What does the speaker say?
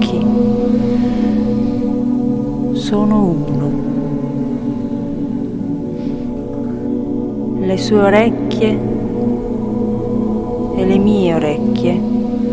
occhi sono uno. Le sue orecchie e le mie orecchie